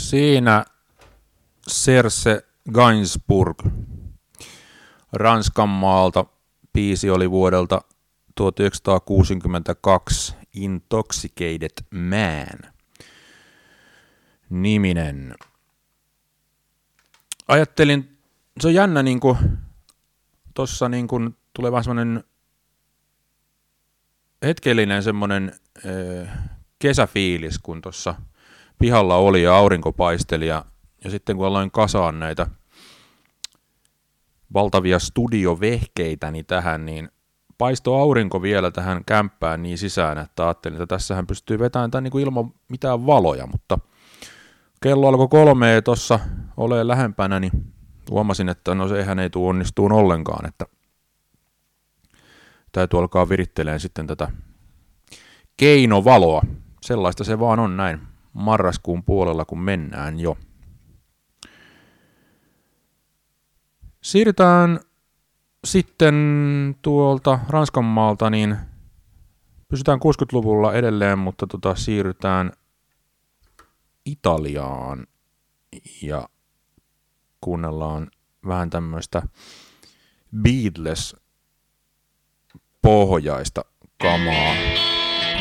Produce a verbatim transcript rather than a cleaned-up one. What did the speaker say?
Siinä Serge Gainsbourg Ranskan maalta. Biisi oli vuodelta tuhatyhdeksänsataakuusikymmentäkaksi, Intoxicated Man niminen. Ajattelin, se on jännä, niin kuin tossa niin kuin tulee vähän semmoinen hetkellinen semmoinen äh, kesäfiilis, kun tuossa pihalla oli ja aurinko paisteli ja, ja sitten kun aloin kasaan näitä valtavia studiovehkeitäni tähän, niin paistoi aurinko vielä tähän kämppään niin sisään, että ajattelin, että tässähän pystyy vetämään tämän niin kuin ilman mitään valoja, mutta kello alkoi kolmea tuossa olemaan lähempänä, niin huomasin, että no sehän ei tule onnistuun ollenkaan, että täytyy alkaa virittelemään sitten tätä keinovaloa. Sellaista se vaan on näin marraskuun puolella, kun mennään jo. Siirrytään sitten tuolta Ranskan maalta, niin pysytään kuusikymmentäluvulla edelleen, mutta tota, siirrytään Italiaan ja kuunnellaan vähän tämmöistä Beatles-pohjaista kamaa.